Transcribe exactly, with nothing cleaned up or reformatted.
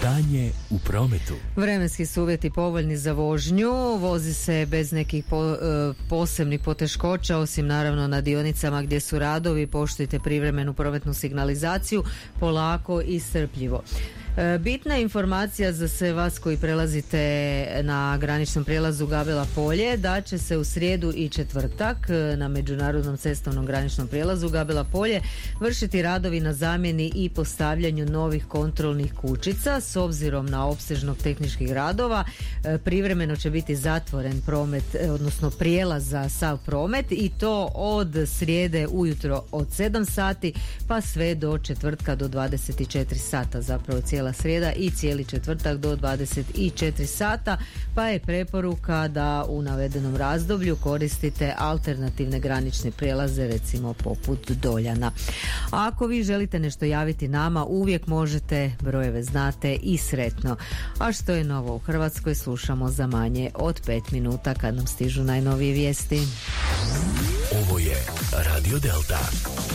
Stanje u prometu. Vremenski su uvjeti povoljni za vožnju, vozi se bez nekih po, e, posebnih poteškoća, osim naravno na dionicama gdje su radovi. Poštujte privremenu prometnu signalizaciju polako i strpljivo. Bitna informacija za sve vas koji prelazite na graničnom prijelazu Gabela polje, da će se u srijedu i četvrtak na međunarodnom cestovnom graničnom prijelazu Gabela polje vršiti radovi na zamjeni i postavljanju novih kontrolnih kućica. S obzirom na opsežnog tehničkih radova privremeno će biti zatvoren promet, odnosno prijelaz za sav promet, i to od srijede ujutro od sedam sati pa sve do četvrtka do dvadeset četiri sata, zapravo cijela srijeda i cijeli četvrtak do dvadeset četiri sata, pa je preporuka da u navedenom razdoblju koristite alternativne granične prijelaze, recimo poput Doljana. A ako vi želite nešto javiti nama, uvijek možete, brojeve znate i sretno. A što je novo u Hrvatskoj slušamo za manje od pet minuta kad nam stižu najnovije vijesti. Ovo je Radio Delta.